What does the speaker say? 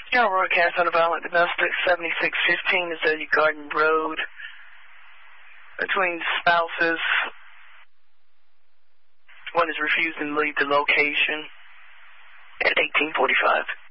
Aurora Cast on a violent domestic, 7615 Azalea Garden Road, between spouses. One is refusing to leave the location at 1845.